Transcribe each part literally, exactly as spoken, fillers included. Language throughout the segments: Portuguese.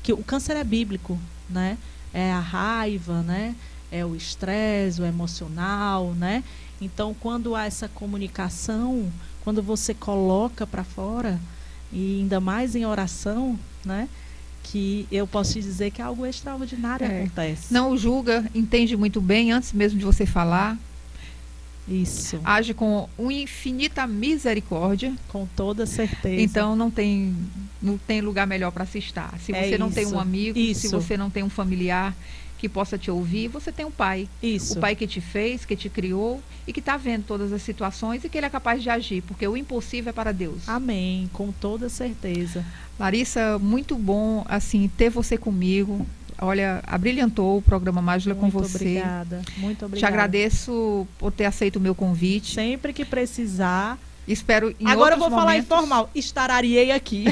que o câncer é bíblico, né? É a raiva, né? É o estresse, o emocional, né? Então, quando há essa comunicação, quando você coloca para fora, e ainda mais em oração, né? Que eu posso te dizer que algo extraordinário é. acontece. Não julga, entende muito bem antes mesmo de você falar. Isso. Age com uma infinita misericórdia. Com toda certeza. Então não tem, não tem lugar melhor para se estar. Se é você não isso. tem um amigo, isso. se você não tem um familiar que possa te ouvir, você tem um pai. Isso. O pai que te fez, que te criou e que está vendo todas as situações e que ele é capaz de agir, porque o impossível é para Deus. Amém, com toda certeza. Larissa, muito bom assim ter você comigo. Olha, abrilhantou o programa Mágica com você. Muito obrigada, muito obrigada. Te agradeço por ter aceito o meu convite. Sempre que precisar. Espero em Agora eu vou momentos... falar informal. Estarariei aqui.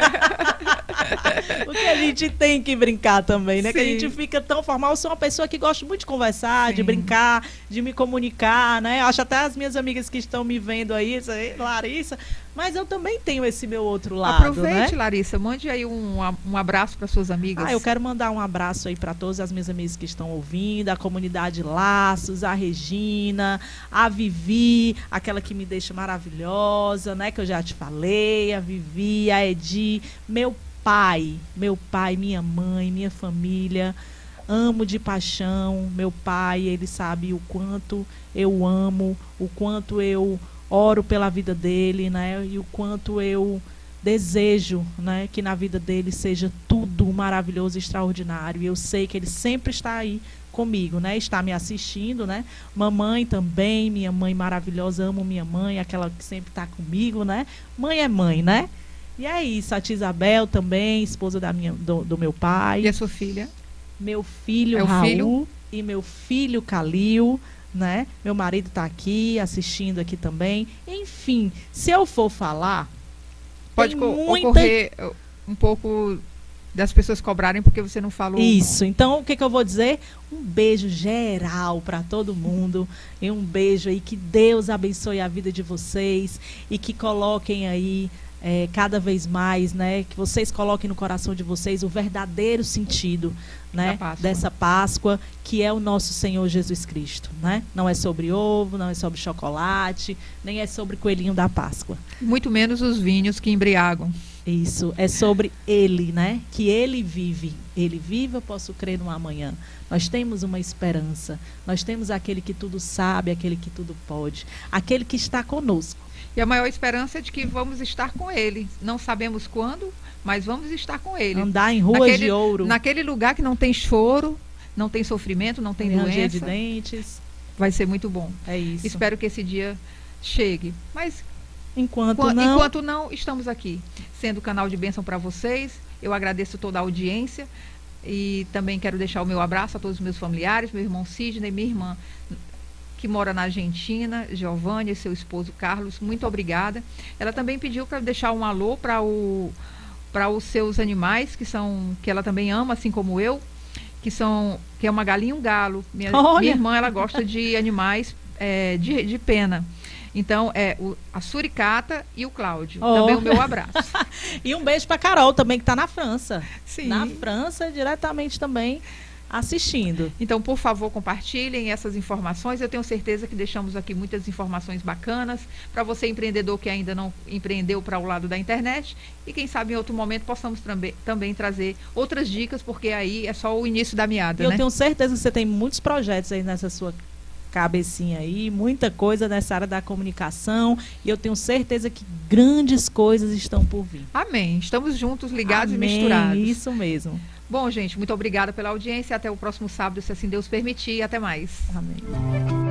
Porque a gente tem que brincar também, né? Sim. Que a gente fica tão formal. Eu sou uma pessoa que gosta muito de conversar, Sim. de brincar, de me comunicar, né? Eu acho até as minhas amigas que estão me vendo aí, Larissa, mas eu também tenho esse meu outro lado. Aproveite, né? Larissa, mande aí um, um abraço para suas amigas. Ah, eu quero mandar um abraço aí para todas as minhas amigas que estão ouvindo, a comunidade Laços, a Regina, a Vivi, aquela que me deixa maravilhosa, né? Que eu já te falei, a Vivi, a Edi, meu pai, meu pai, minha mãe, minha família, amo de paixão, meu pai, ele sabe o quanto eu amo, o quanto eu oro pela vida dele, né? E o quanto eu desejo, né, que na vida dele seja tudo maravilhoso e extraordinário. E eu sei que ele sempre está aí comigo, né? Está me assistindo, né? Mamãe também, minha mãe maravilhosa, amo minha mãe, aquela que sempre está comigo, né? Mãe é mãe, né? E é isso, a tia Isabel também, esposa da minha, do, do meu pai. E a sua filha? Meu filho, é Raul, filho? E meu filho, Calil, né? Meu marido está aqui, assistindo aqui também. Enfim, se eu for falar... Pode muita... ocorrer um pouco das pessoas cobrarem porque você não falou. Isso, então o que, que eu vou dizer? Um beijo geral para todo mundo. E um beijo aí, que Deus abençoe a vida de vocês. E que coloquem aí... É, cada vez mais, né, que vocês coloquem no coração de vocês o verdadeiro sentido, né, Páscoa. dessa Páscoa, que é o nosso Senhor Jesus Cristo, né? Não é sobre ovo, não é sobre chocolate, nem é sobre coelhinho da Páscoa. Muito menos os vinhos que embriagam. Isso, é sobre Ele, né? Que Ele vive. Ele vive, eu posso crer no amanhã. Nós temos uma esperança. Nós temos aquele que tudo sabe, aquele que tudo pode. Aquele que está conosco. E a maior esperança é de que vamos estar com Ele. Não sabemos quando, mas vamos estar com Ele. Andar em ruas naquele, de ouro. Naquele lugar que não tem choro, não tem sofrimento, não tem doença. De dentes. Vai ser muito bom. É isso. Espero que esse dia chegue. Mas enquanto enquanto não, enquanto não, estamos aqui, sendo canal de bênção para vocês. Eu agradeço toda a audiência e também quero deixar o meu abraço a todos os meus familiares, meu irmão Sidney, minha irmã que mora na Argentina, Giovânia, e seu esposo Carlos, muito obrigada. Ela também pediu para deixar um alô para o, para os seus animais, que são, que ela também ama, assim como eu, que são, que é uma galinha e um galo. Minha, minha irmã, ela gosta de animais é, de, de pena. Então, é o, a Suricata e o Cláudio. Oh. Também o meu abraço. E um beijo para Carol também, que está na França. Sim. Na França, diretamente também assistindo. Então, por favor, compartilhem essas informações. Eu tenho certeza que deixamos aqui muitas informações bacanas para você, empreendedor que ainda não empreendeu para o lado da internet. E quem sabe em outro momento possamos também, também trazer outras dicas, porque aí é só o início da meada, Eu né? tenho certeza que você tem muitos projetos aí nessa sua cabecinha aí, muita coisa nessa área da comunicação, e eu tenho certeza que grandes coisas estão por vir. Amém. Estamos juntos, ligados Amém, e misturados. Isso mesmo. Bom, gente, muito obrigada pela audiência. Até o próximo sábado, se assim Deus permitir. Até mais. Amém.